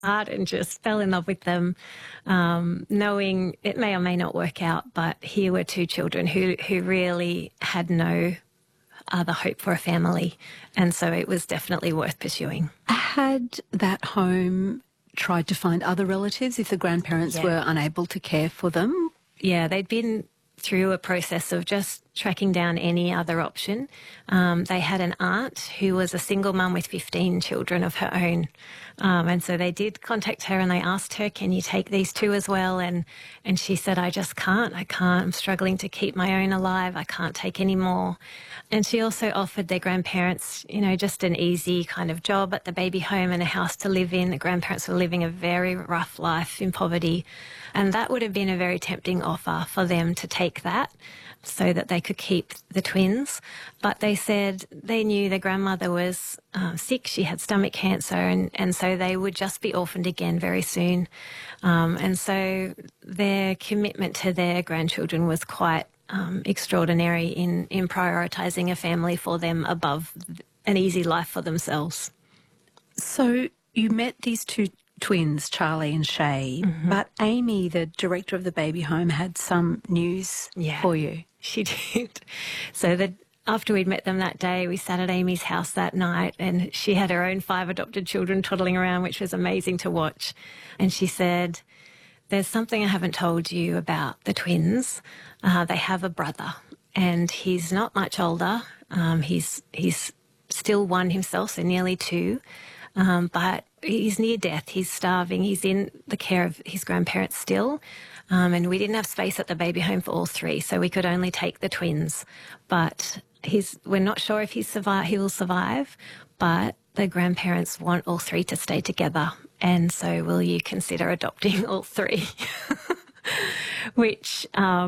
heart and just fell in love with them, knowing it may or may not work out, but here were two children who really had no other hope for a family. And so it was definitely worth pursuing. Had that home tried to find other relatives if the grandparents were unable to care for them? Yeah, they'd been through a process of just tracking down any other option. They had an aunt who was a single mum with 15 children of her own. And so they did contact her and they asked her, can you take these two as well? And she said, I just can't. I can't. I'm struggling to keep my own alive. I can't take any more. And she also offered their grandparents, you know, just an easy kind of job at the baby home and a house to live in. The grandparents were living a very rough life in poverty. And that would have been a very tempting offer for them to take that so that they could keep the twins. But they said they knew their grandmother was sick. She had stomach cancer, and so they would just be orphaned again very soon. And so their commitment to their grandchildren was quite extraordinary in prioritising a family for them above an easy life for themselves. So you met these two twins, Charlie and Shay, but Amy, the director of the baby home, had some news for you. She did. So after we'd met them that day, we sat at Amy's house that night and she had her own 5 adopted children toddling around, which was amazing to watch. And she said, there's something I haven't told you about the twins. They have a brother and he's not much older. He's still 1 himself, so nearly 2. But he's near death. He's starving. He's in the care of his grandparents still. And we didn't have space at the baby home for all 3, so we could only take the twins. But we're not sure if he will survive, but the grandparents want all 3 to stay together. And so will you consider adopting all 3? Which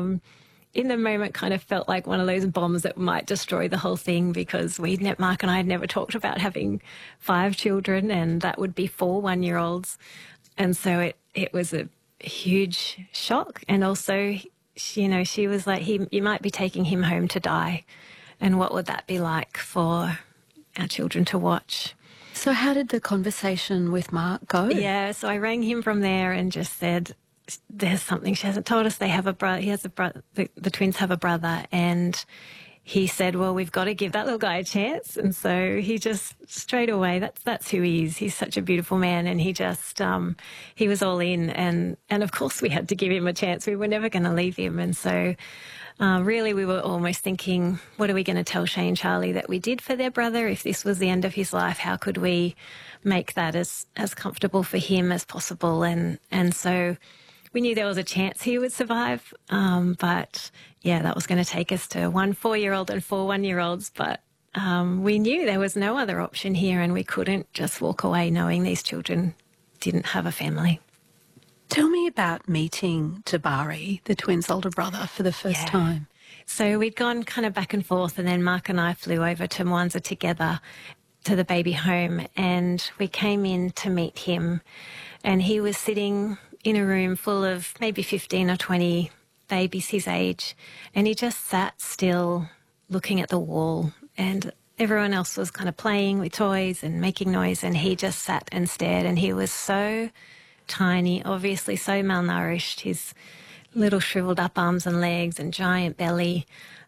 in the moment kind of felt like one of those bombs that might destroy the whole thing, because Mark and I had never talked about having 5 children, and that would be 4 one-year-olds. And so it was a huge shock. And also, she was like, you might be taking him home to die. And what would that be like for our children to watch? So how did the conversation with Mark go? Yeah, so I rang him from there and just said, there's something she hasn't told us. They have a brother. He has a brother. The twins have a brother. And he said, well, we've got to give that little guy a chance. And so he just straight away, that's who he is. He's such a beautiful man. And he just, he was all in. And of course we had to give him a chance. We were never going to leave him. And so really we were almost thinking, what are we going to tell Shay and Charlie that we did for their brother? If this was the end of his life, how could we make that as comfortable for him as possible? And so we knew there was a chance he would survive, but yeah, that was going to take us to 1 4-year-old and 4 1-year-olds. But we knew there was no other option here, and we couldn't just walk away knowing these children didn't have a family. Tell me about meeting Tabari, the twins' older brother, for the first time. So we'd gone kind of back and forth, and then Mark and I flew over to Mwanza together to the baby home, and we came in to meet him, and he was sitting in a room full of maybe 15 or 20 babies his age, and he just sat still looking at the wall, and everyone else was kind of playing with toys and making noise, and he just sat and stared. And he was so tiny, obviously so malnourished, his little shriveled up arms and legs and giant belly.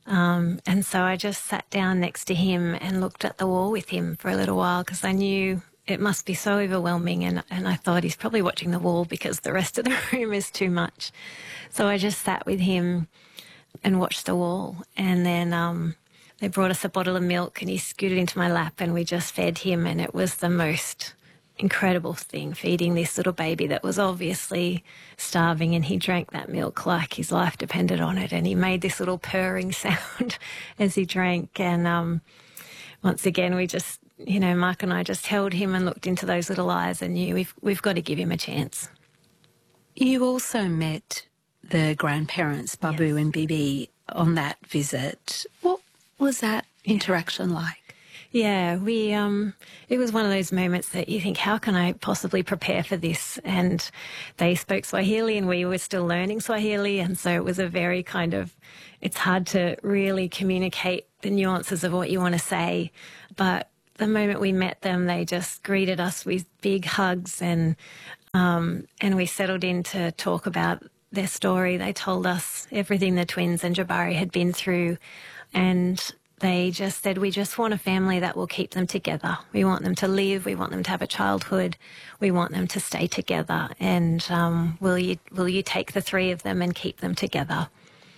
And so I just sat down next to him and looked at the wall with him for a little while, because I knew it must be so overwhelming, and I thought he's probably watching the wall because the rest of the room is too much. So I just sat with him and watched the wall, and then they brought us a bottle of milk and he scooted into my lap and we just fed him, and it was the most incredible thing, feeding this little baby that was obviously starving, and he drank that milk like his life depended on it, and he made this little purring sound as he drank. And once again, we just, Mark and I just held him and looked into those little eyes and knew we've got to give him a chance. You also met the grandparents, Babu and Bibi, on that visit. What was that interaction like? Yeah, it was one of those moments that you think, how can I possibly prepare for this? And they spoke Swahili and we were still learning Swahili, and so it was a very kind of, it's hard to really communicate the nuances of what you want to say, but the moment we met them, they just greeted us with big hugs, and we settled in to talk about their story. They told us everything the twins and Jabari had been through, and they just said, we just want a family that will keep them together. We want them to live. We want them to have a childhood. We want them to stay together. And will you take the three of them and keep them together?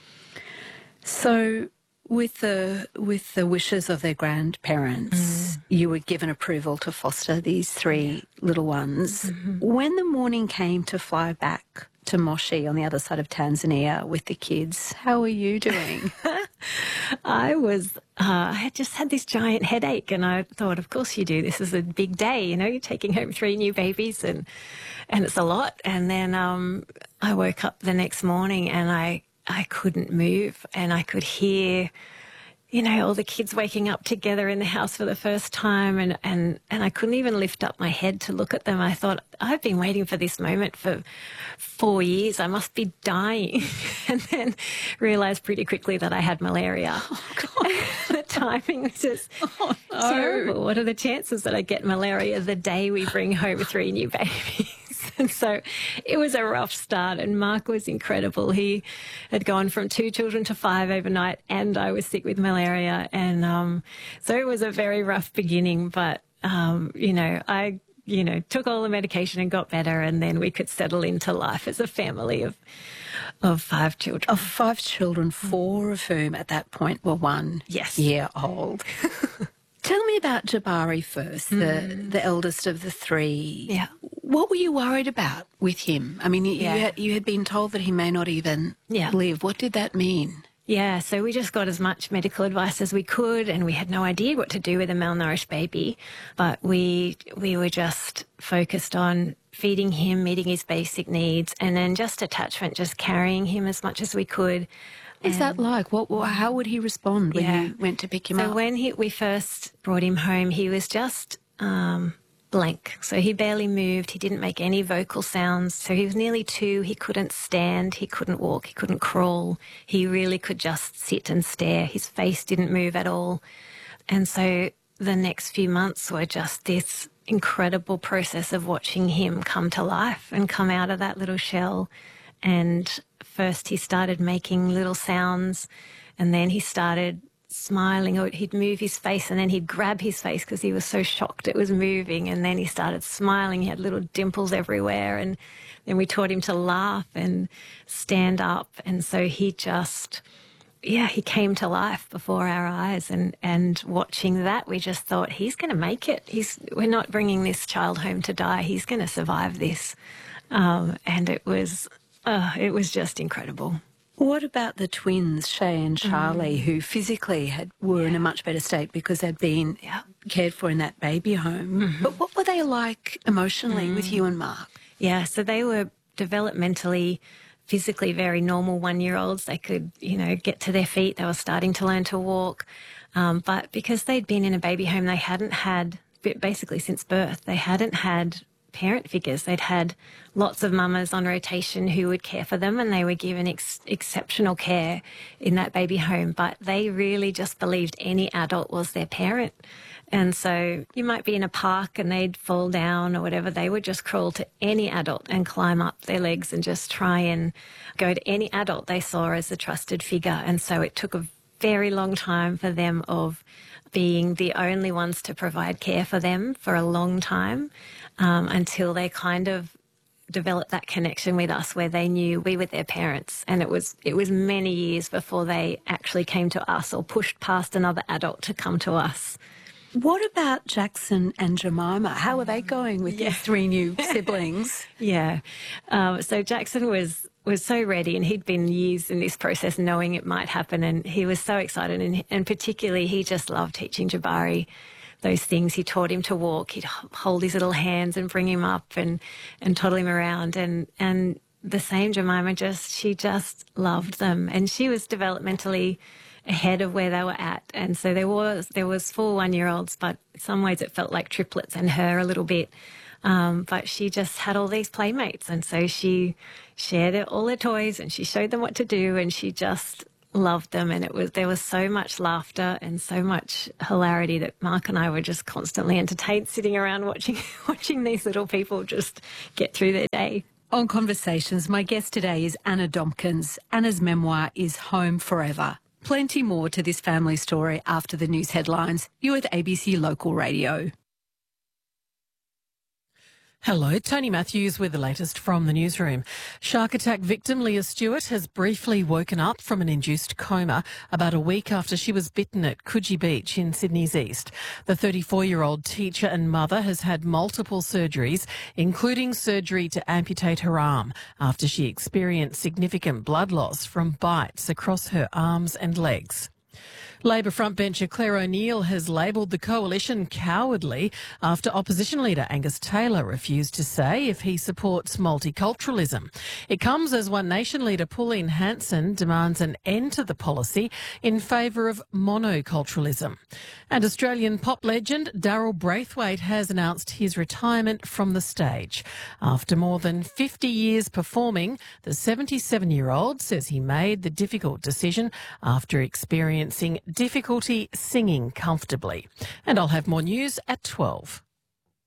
So with the wishes of their grandparents, you were given approval to foster these three little ones. Mm-hmm. When the morning came to fly back to Moshi on the other side of Tanzania with the kids, how were you doing? I had just had this giant headache, and I thought, of course you do. This is a big day, you're taking home three new babies, and it's a lot. And then I woke up the next morning and I couldn't move, and I could hear, all the kids waking up together in the house for the first time, and I couldn't even lift up my head to look at them. I thought, I've been waiting for this moment for 4 years. I must be dying. And then realised pretty quickly that I had malaria. Oh, God. The timing was just terrible. What are the chances that I get malaria the day we bring home three new babies? And so it was a rough start, and Mark was incredible. He had gone from 2 children to 5 overnight, and I was sick with malaria. And so it was a very rough beginning, but, I took all the medication and got better, and then we could settle into life as a family of 5 children. Of 5 children, 4 of whom at that point were 1 year old. Tell me about Jabari first, the eldest of the 3. Yeah. What were you worried about with him? I mean, you had been told that he may not even live. What did that mean? Yeah, so we just got as much medical advice as we could, and we had no idea what to do with a malnourished baby. But we were just focused on feeding him, meeting his basic needs, and then just attachment, just carrying him as much as we could. What was that like? How would he respond when you went to pick him up? So when we first brought him home, he was just blank. So he barely moved. He didn't make any vocal sounds. So he was nearly 2. He couldn't stand. He couldn't walk. He couldn't crawl. He really could just sit and stare. His face didn't move at all. And so the next few months were just this incredible process of watching him come to life and come out of that little shell. And first he started making little sounds, and then he started smiling, or he'd move his face and then he'd grab his face because he was so shocked it was moving, and then he started smiling. He had little dimples everywhere, and then we taught him to laugh and stand up, and so he just, he came to life before our eyes, and watching that we just thought, he's going to make it. We're not bringing this child home to die. He's going to survive this, and it was just incredible. What about the twins, Shay and Charlie, who physically were in a much better state because they'd been cared for in that baby home? Mm-hmm. But what were they like emotionally with you and Mark? Yeah, so they were developmentally, physically very normal 1-year-olds. They could, get to their feet. They were starting to learn to walk. But because they'd been in a baby home, they hadn't had, basically since birth, they hadn't had parent figures. They'd had lots of mamas on rotation who would care for them, and they were given exceptional care in that baby home, but they really just believed any adult was their parent. And so you might be in a park and they'd fall down or whatever. They would just crawl to any adult and climb up their legs and just try and go to any adult they saw as a trusted figure. And so it took a very long time for them of being the only ones to provide care for them for a long time, until they kind of developed that connection with us where they knew we were their parents. And it was many years before they actually came to us or pushed past another adult to come to us. What about Jackson and Jemima? How are they going with your 3 new siblings? So Jackson was so ready, and he'd been years in this process knowing it might happen, and he was so excited, and particularly he just loved teaching Jabari those things. He taught him to walk. He'd hold his little hands and bring him up and toddle him around, and the same Jemima, she just loved them, and she was developmentally ahead of where they were at. And so there was 4 1-year-olds, but in some ways it felt like triplets and her a little bit. But she just had all these playmates, and so she shared all her toys and she showed them what to do, and she just loved them, and there was so much laughter and so much hilarity that Mark and I were just constantly entertained sitting around watching these little people just get through their day. On Conversations, my guest today is Anna Domkins. Anna's memoir is Home Forever. Plenty more to this family story after the news headlines. You're with ABC Local Radio. Hello, Tony Matthews with the latest from the newsroom. Shark attack victim Leah Stewart has briefly woken up from an induced coma about a week after she was bitten at Coogee Beach in Sydney's east. The 34-year-old teacher and mother has had multiple surgeries, including surgery to amputate her arm after she experienced significant blood loss from bites across her arms and legs. Labor frontbencher Claire O'Neill has labelled the coalition cowardly after opposition leader Angus Taylor refused to say if he supports multiculturalism. It comes as One Nation leader Pauline Hanson demands an end to the policy in favour of monoculturalism. And Australian pop legend Daryl Braithwaite has announced his retirement from the stage. After more than 50 years performing, the 77-year-old says he made the difficult decision after experiencing difficulty singing comfortably. And I'll have more news at 12.